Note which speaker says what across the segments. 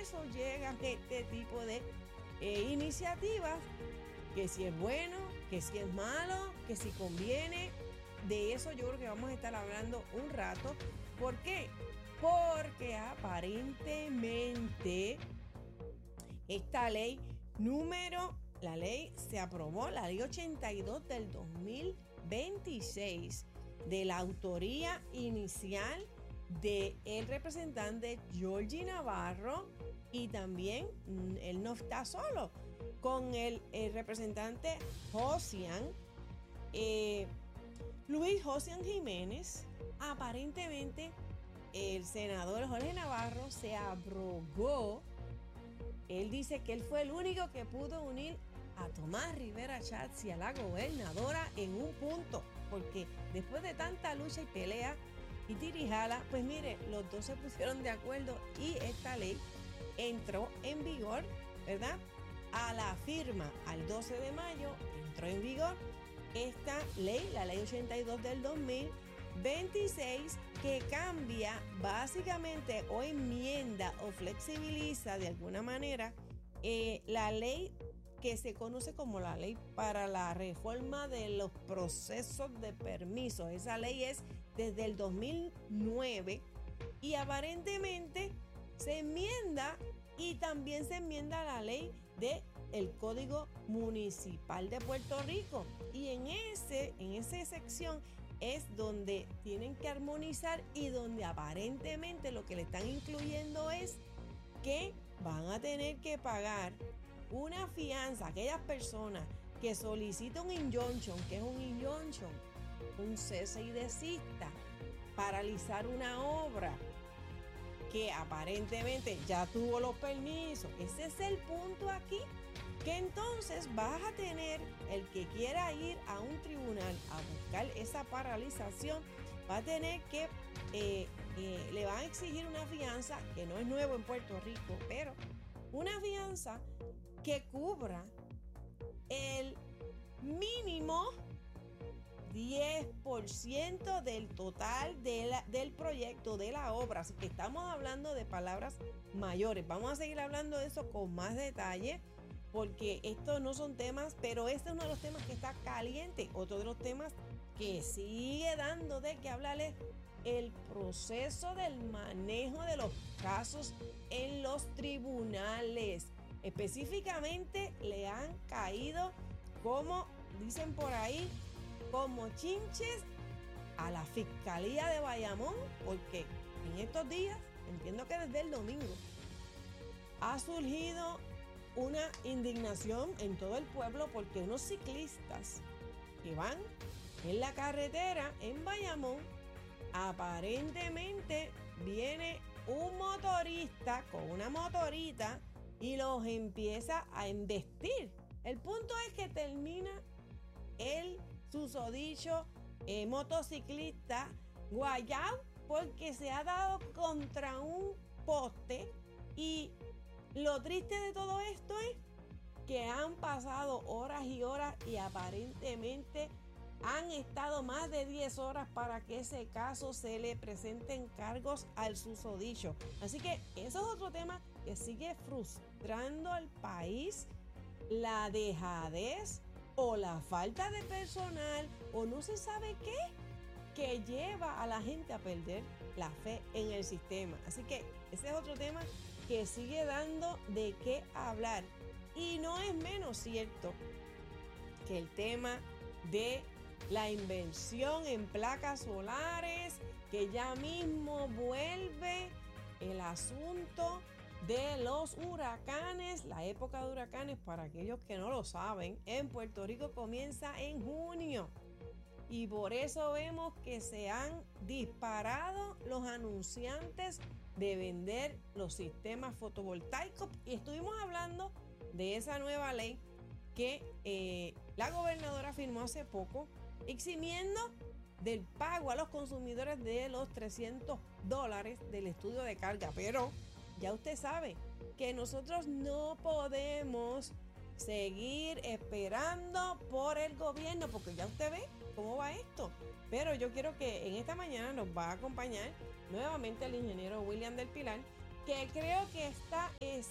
Speaker 1: eso llegan este tipo de iniciativas, que si es bueno, que si es malo, que si conviene. De eso yo creo que vamos a estar hablando un rato. ¿Por qué? Porque aparentemente esta la ley se aprobó, la ley 82 del 2026, de la autoría inicial del representante Georgie Navarro, y también él no está solo, con el representante Luis Josian Jiménez. Aparentemente el senador Jorge Navarro se abrogó. Él dice que él fue el único que pudo unir a Tomás Rivera Schatz y a la gobernadora en un punto, porque después de tanta lucha y pelea y tirijala, pues mire, los dos se pusieron de acuerdo y esta ley entró en vigor, ¿verdad? A la firma, al 12 de mayo, entró en vigor esta ley, la ley 82 del 2026, que cambia básicamente o enmienda o flexibiliza de alguna manera la ley que se conoce como la ley para la reforma de los procesos de permiso. Esa ley es desde el 2009 y aparentemente se enmienda, y también se enmienda la ley del Código Municipal de Puerto Rico, y en esa sección es donde tienen que armonizar, y donde aparentemente lo que le están incluyendo es que van a tener que pagar una fianza a aquellas personas que solicitan un injunction. ¿Qué es un injunction? Un cese y desista, paralizar una obra que aparentemente ya tuvo los permisos. Ese es el punto aquí, que entonces vas a tener, el que quiera ir a un tribunal a buscar esa paralización, va a tener que, le van a exigir una fianza, que no es nuevo en Puerto Rico, pero una fianza que cubra el mínimo 10% del total del proyecto, de la obra. Así que estamos hablando de palabras mayores. Vamos a seguir hablando de eso con más detalle, porque estos no son temas, pero este es uno de los temas que está caliente. Otro de los temas que sigue dando de qué hablar es el proceso del manejo de los casos en los tribunales. Específicamente le han caído, como dicen por ahí, como chinches a la Fiscalía de Bayamón, porque en estos días, entiendo que desde el domingo, ha surgido una indignación en todo el pueblo, porque unos ciclistas que van en la carretera en Bayamón, aparentemente viene un motorista con una motorita y los empieza a embestir. El punto es que termina el susodicho motociclista guayao, porque se ha dado contra un poste. Y lo triste de todo esto es que han pasado horas y horas, y aparentemente han estado más de 10 horas para que ese caso se le presenten cargos al susodicho. Así que eso es otro tema que sigue frustrando al país: la dejadez o la falta de personal, o no se sabe qué, que lleva a la gente a perder la fe en el sistema. Así que ese es otro tema que sigue dando de qué hablar. Y no es menos cierto que el tema de la inversión en placas solares, que ya mismo vuelve el asunto de los huracanes. La época de huracanes, para aquellos que no lo saben, en Puerto Rico comienza en junio, y por eso vemos que se han disparado los anunciantes de vender los sistemas fotovoltaicos. Y estuvimos hablando de esa nueva ley que la gobernadora firmó hace poco, eximiendo del pago a los consumidores de los $300 del estudio de carga. Pero ya usted sabe que nosotros no podemos seguir esperando por el gobierno, porque ya usted ve cómo va esto. Pero yo quiero que en esta mañana nos va a acompañar nuevamente el ingeniero William del Pilar, que creo que está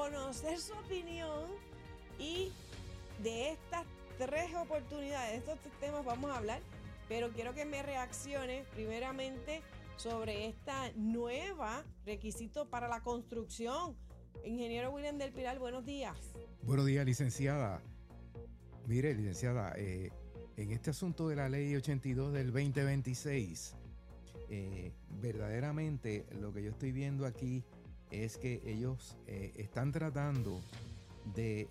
Speaker 1: conocer su opinión y de estas 3 oportunidades, de estos 3 temas vamos a hablar, pero quiero que me reaccione primeramente sobre esta nueva requisito para la construcción. Ingeniero William del Pilar, buenos días.
Speaker 2: Buenos días, licenciada. Mire, licenciada, en este asunto de la ley 82 del 2026, verdaderamente lo que yo estoy viendo aquí es que ellos están tratando de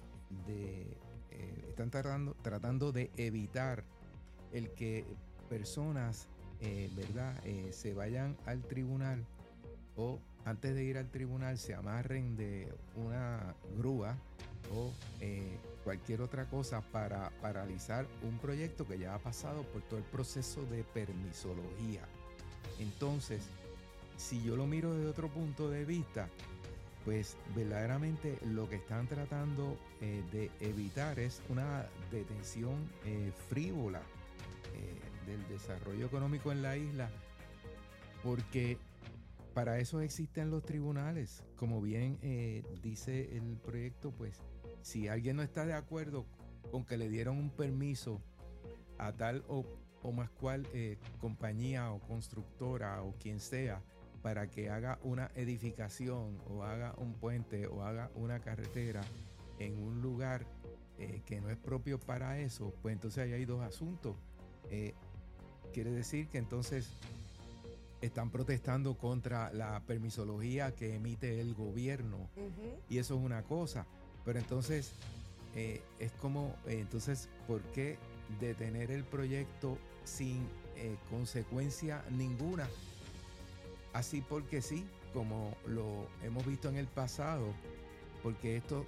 Speaker 2: evitar el que personas, ¿verdad? Se vayan al tribunal o antes de ir al tribunal se amarren de una grúa o cualquier otra cosa para paralizar un proyecto que ya ha pasado por todo el proceso de permisología. Entonces, si yo lo miro desde otro punto de vista, pues verdaderamente lo que están tratando de evitar es una detención frívola del desarrollo económico en la isla, porque para eso existen los tribunales. Como bien dice el proyecto, pues si alguien no está de acuerdo con que le dieron un permiso a tal o más cual compañía o constructora o quien sea para que haga una edificación o haga un puente o haga una carretera en un lugar que no es propio para eso, pues entonces ahí hay 2 asuntos. Quiere decir que entonces están protestando contra la permisología que emite el gobierno. Y eso es una cosa. Pero entonces es como, entonces, ¿por qué detener el proyecto sin consecuencia ninguna? Así porque sí, como lo hemos visto en el pasado, porque esto,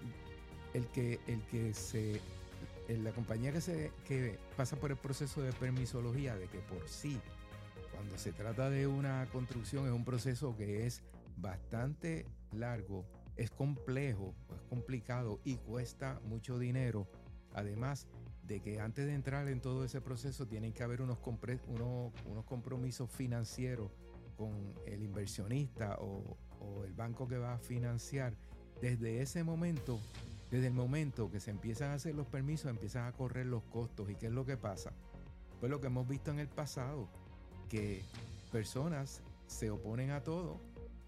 Speaker 2: la compañía que pasa por el proceso de permisología, de que por sí, cuando se trata de una construcción es un proceso que es bastante largo, es complejo, es complicado y cuesta mucho dinero. Además de que antes de entrar en todo ese proceso tienen que haber unos compromisos financieros con el inversionista o el banco que va a financiar. Desde ese momento, desde el momento que se empiezan a hacer los permisos, empiezan a correr los costos. ¿Y qué es lo que pasa? Pues lo que hemos visto en el pasado, que personas se oponen a todo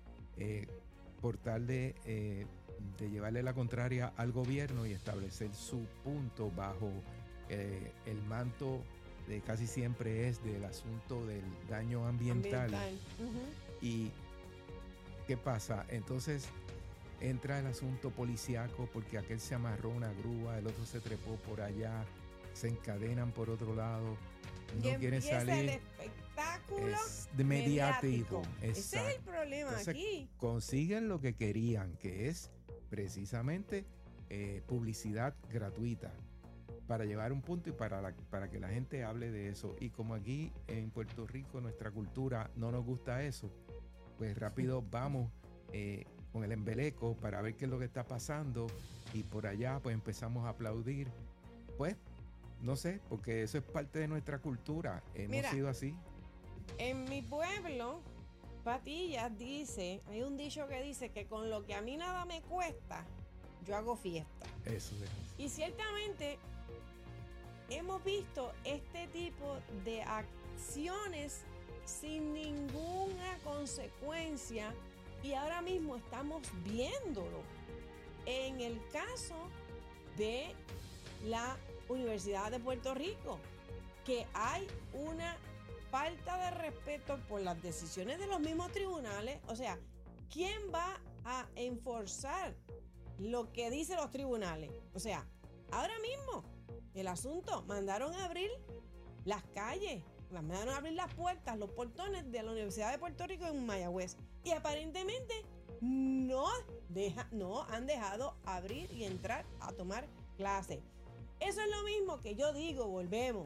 Speaker 2: por tal de llevarle la contraria al gobierno y establecer su punto bajo el manto de casi siempre es del asunto del daño ambiental. ¿Y qué pasa? Entonces entra el asunto policíaco porque aquel se amarró una grúa, el otro se trepó por allá, se encadenan por otro lado, no quieren salir.
Speaker 1: El espectáculo
Speaker 2: de mediático.
Speaker 1: Ese es el problema. Entonces, aquí
Speaker 2: consiguen lo que querían, que es precisamente publicidad gratuita para llevar un punto y para que la gente hable de eso. Y como aquí en Puerto Rico nuestra cultura no nos gusta eso, pues rápido vamos con el embeleco para ver qué es lo que está pasando y por allá pues empezamos a aplaudir. Pues no sé, porque eso es parte de nuestra cultura. Hemos sido así.
Speaker 1: En mi pueblo, Patillas dice, hay un dicho que dice que con lo que a mí nada me cuesta, yo hago fiesta.
Speaker 2: Eso es.
Speaker 1: Y ciertamente hemos visto este tipo de acciones sin ninguna consecuencia y ahora mismo estamos viéndolo en el caso de la Universidad de Puerto Rico, que hay una falta de respeto por las decisiones de los mismos tribunales. O sea, ¿quién va a enforzar lo que dicen los tribunales? O sea, ahora mismo el asunto, mandaron a abrir las calles, mandaron a abrir las puertas, los portones de la Universidad de Puerto Rico en Mayagüez y aparentemente no han dejado abrir y entrar a tomar clases. Eso es lo mismo que yo digo, volvemos.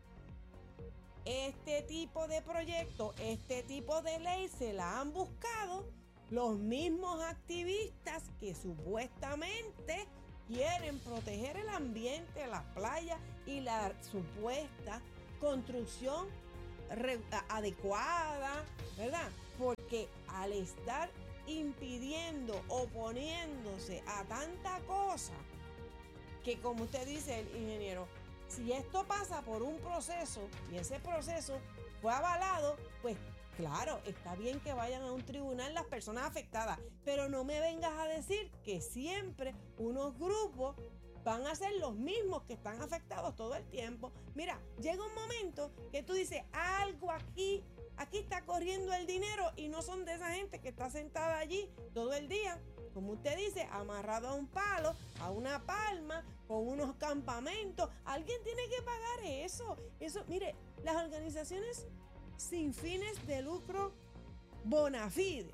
Speaker 1: Este tipo de proyecto, este tipo de ley se la han buscado los mismos activistas que supuestamente quieren proteger el ambiente, las playas y la supuesta construcción adecuada, ¿verdad? Porque al estar impidiendo, oponiéndose a tanta cosa, que como usted dice, el ingeniero, si esto pasa por un proceso y ese proceso fue avalado, pues claro, está bien que vayan a un tribunal las personas afectadas, pero no me vengas a decir que siempre unos grupos van a ser los mismos que están afectados todo el tiempo. Mira, llega un momento que tú dices, algo aquí está corriendo el dinero y no son de esa gente que está sentada allí todo el día, como usted dice, amarrado a un palo, a una palma, con unos campamentos. Alguien tiene que pagar eso. Eso, mire, las organizaciones sin fines de lucro bona fide,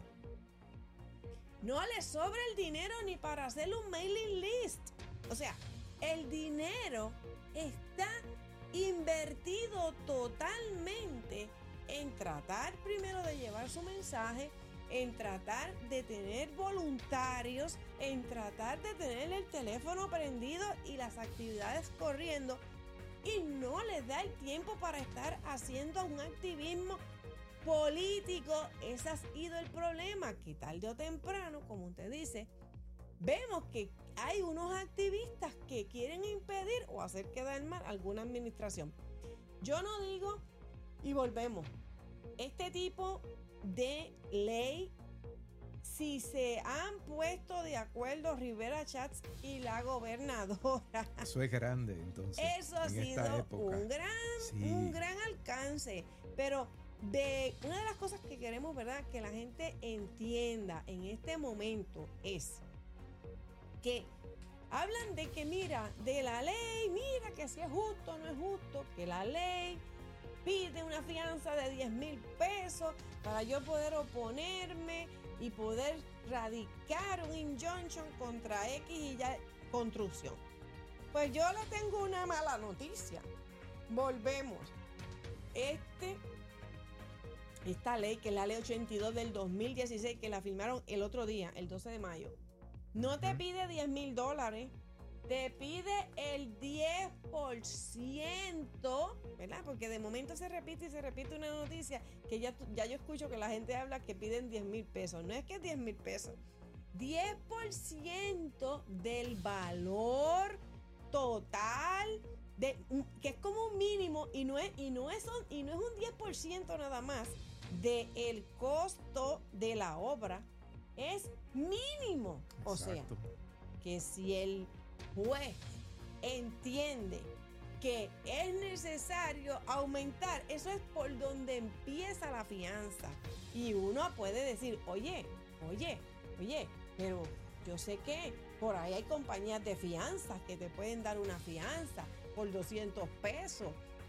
Speaker 1: no les sobra el dinero ni para hacer un mailing list. O sea, el dinero está invertido totalmente en tratar primero de llevar su mensaje, en tratar de tener voluntarios, en tratar de tener el teléfono prendido y las actividades corriendo, y no les da el tiempo para estar haciendo un activismo político. Ese ha sido el problema, que tarde o temprano, como usted dice, vemos que hay unos activistas que quieren impedir o hacer quedar mal alguna administración. Yo no digo, y volvemos, este tipo de ley, si se han puesto de acuerdo Rivera Schatz y la gobernadora,
Speaker 2: eso es grande, entonces.
Speaker 1: Eso ha sido un gran alcance. Pero una de las cosas que queremos, ¿verdad?, que la gente entienda en este momento es que hablan de que, mira, de la ley, mira que si es justo o no es justo, que la ley pide una fianza de 10,000 pesos para yo poder oponerme y poder radicar un injunction contra X y ya construcción. Pues yo le tengo una mala noticia. Volvemos. Esta ley, que es la ley 82 del 2016, que la firmaron el otro día, el 12 de mayo, no te pide $10,000, te pide el 10%, ¿verdad? Porque de momento se repite y se repite una noticia que ya yo escucho que la gente habla que piden 10,000 pesos. No es que es 10,000 pesos. 10% del valor total, que es como un mínimo, y no es un 10% nada más del costo de la obra. Es mínimo. O sea, que si el juez entiende que es necesario aumentar, eso es por donde empieza la fianza. Y uno puede decir, oye, pero yo sé que por ahí hay compañías de fianzas que te pueden dar una fianza por 200 pesos.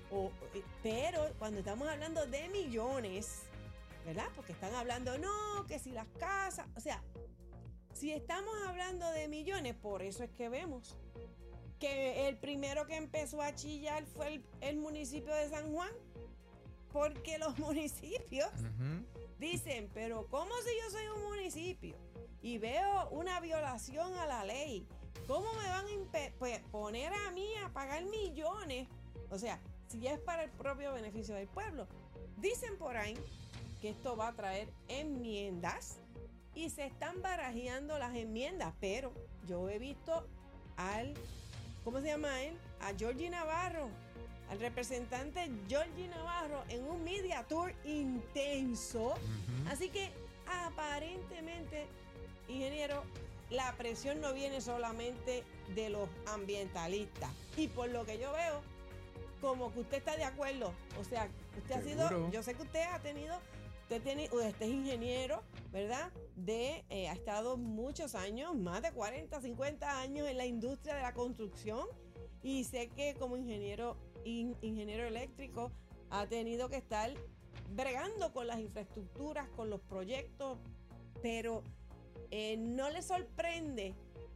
Speaker 1: Pero cuando estamos hablando de millones, ¿verdad? Porque están hablando, no, que si las casas, o sea, si estamos hablando de millones, por eso es que vemos que el primero que empezó a chillar fue el municipio de San Juan, porque los municipios dicen, pero ¿cómo si yo soy un municipio y veo una violación a la ley? ¿Cómo me van a poner a mí a pagar millones? O sea, si es para el propio beneficio del pueblo. Dicen por ahí que esto va a traer enmiendas y se están barajeando las enmiendas, pero yo he visto ¿cómo se llama él? A Georgie Navarro, al representante Georgie Navarro, en un media tour intenso. Así que aparentemente, ingeniero, la presión no viene solamente de los ambientalistas. Y por lo que yo veo, como que usted está de acuerdo. O sea, usted
Speaker 2: ¿Seguro?
Speaker 1: ha sido, yo sé que usted es ingeniero, ¿verdad? Ha estado muchos años, más de 40, 50 años en la industria de la construcción, y sé que como ingeniero eléctrico ha tenido que estar bregando con las infraestructuras, con los proyectos, pero no le sorprende.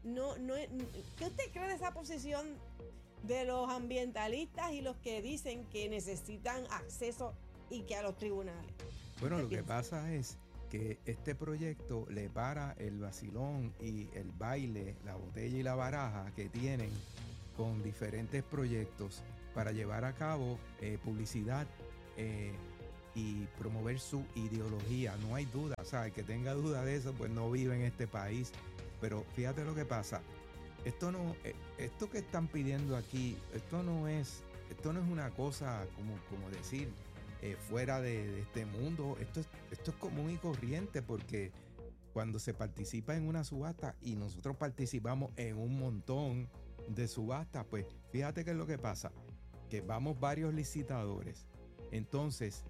Speaker 1: ¿Qué usted cree de esa posición de los ambientalistas y los que dicen que necesitan acceso y que a los tribunales?
Speaker 2: Bueno, lo que pasa es que este proyecto le para el vacilón y el baile, la botella y la baraja que tienen con diferentes proyectos para llevar a cabo publicidad y promover su ideología. No hay duda, o sea, el que tenga duda de eso, pues no vive en este país. Pero fíjate lo que pasa. Esto que están pidiendo aquí, esto no es una cosa como decir fuera de este mundo. Esto es común y corriente, porque cuando se participa en una subasta y nosotros participamos en un montón de subastas, pues fíjate qué es lo que pasa, que vamos varios licitadores. Entonces,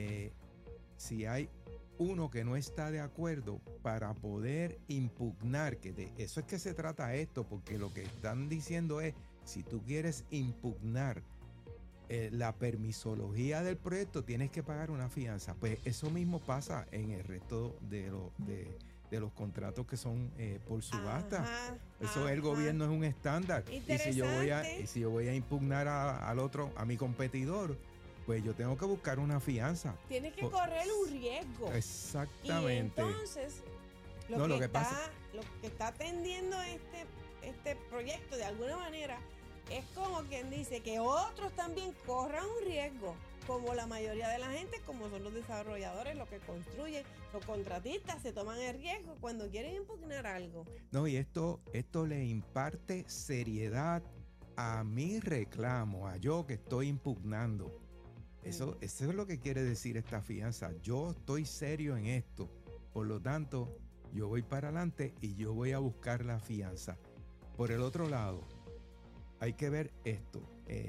Speaker 2: si hay uno que no está de acuerdo, para poder impugnar, que de eso es que se trata esto, porque lo que están diciendo es, si tú quieres impugnar la permisología del proyecto, tienes que pagar una fianza. Pues eso mismo pasa en el resto de los contratos que son por subasta.
Speaker 1: Ajá,
Speaker 2: Eso el
Speaker 1: ajá.
Speaker 2: gobierno es un estándar. Y
Speaker 1: Interesante.
Speaker 2: si yo voy a impugnar al otro, a mi competidor, pues yo tengo que buscar una fianza.
Speaker 1: Tienes que correr un riesgo.
Speaker 2: Exactamente.
Speaker 1: Y entonces, lo que está atendiendo este proyecto de alguna manera es como quien dice que otros también corran un riesgo, como la mayoría de la gente, como son los desarrolladores, los que construyen, los contratistas, se toman el riesgo cuando quieren impugnar algo.
Speaker 2: No, y esto le imparte seriedad a mi reclamo, a yo que estoy impugnando. Eso es lo que quiere decir esta fianza. Yo estoy serio en esto. Por lo tanto, yo voy para adelante y yo voy a buscar la fianza. Por el otro lado, hay que ver esto.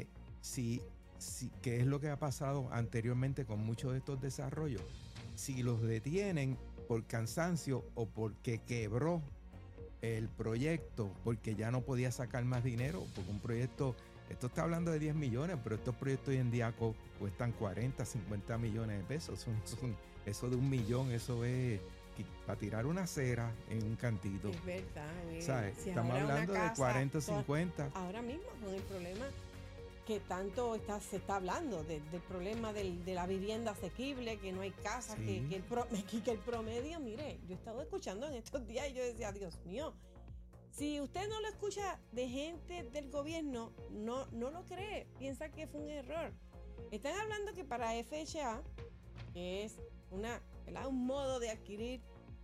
Speaker 2: ¿Qué es lo que ha pasado anteriormente con muchos de estos desarrollos? Si los detienen por cansancio o porque quebró el proyecto, porque ya no podía sacar más dinero, porque un proyecto... Esto está hablando de 10 millones, pero estos proyectos hoy en día cuestan 40, 50 millones de pesos. Eso de $1 millón, eso es para tirar una acera en un cantito.
Speaker 1: Es verdad,
Speaker 2: ¿Sabes?
Speaker 1: Si
Speaker 2: Estamos hablando de 40 o 50.
Speaker 1: Ahora mismo con el problema que tanto se está hablando, del problema de la vivienda asequible, que no hay casa,
Speaker 2: Sí.
Speaker 1: que el promedio, mire, yo he estado escuchando en estos días y yo decía, Dios mío, si usted no lo escucha de gente del gobierno, no lo cree, piensa que fue un error. Están hablando que para FHA, que es un modo de adquirir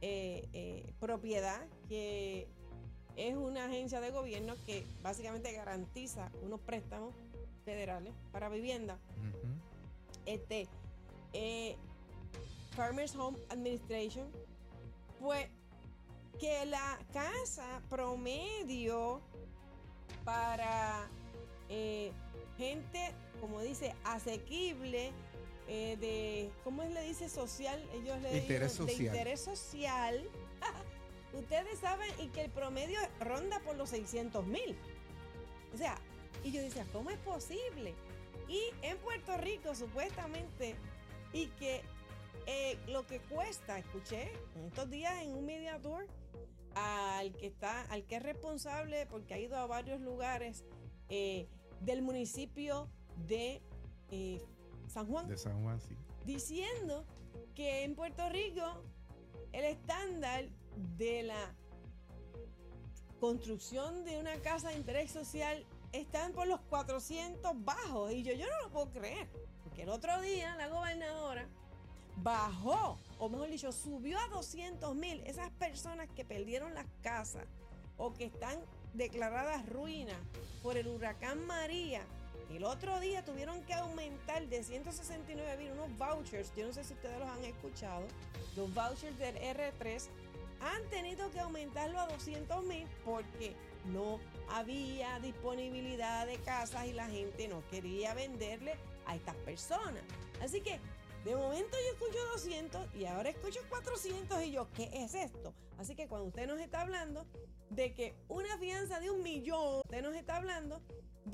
Speaker 1: propiedad, que es una agencia de gobierno que básicamente garantiza unos préstamos federales para vivienda.
Speaker 2: Uh-huh.
Speaker 1: Farmers Home Administration, pues que la casa promedio para gente, como dice, asequible, ¿cómo le dice social? Ellos le
Speaker 2: Interés
Speaker 1: dicen
Speaker 2: social.
Speaker 1: de interés social. Ustedes saben, y que el promedio ronda por los 600,000. O sea, y yo decía, ¿cómo es posible? Y en Puerto Rico, supuestamente, y que lo que cuesta, escuché en estos días en un media tour, al que es responsable, porque ha ido a varios lugares del municipio de San Juan.
Speaker 2: De San Juan, sí.
Speaker 1: Diciendo que en Puerto Rico el estándar de la construcción de una casa de interés social están por los 400 bajos. Y yo no lo puedo creer, porque el otro día la gobernadora bajó, o mejor dicho, subió a 200,000 esas personas que perdieron las casas o que están declaradas ruinas por el huracán María. El otro día tuvieron que aumentar de 169,000 unos vouchers. Yo no sé si ustedes los han escuchado. Los vouchers del R3 han tenido que aumentarlo a 200,000 porque no había disponibilidad de casas y la gente no quería venderle a estas personas. Así que de momento yo escucho 200 y ahora escucho 400 y yo, ¿qué es esto? Así que cuando usted nos está hablando de que una fianza de $1 millón, usted nos está hablando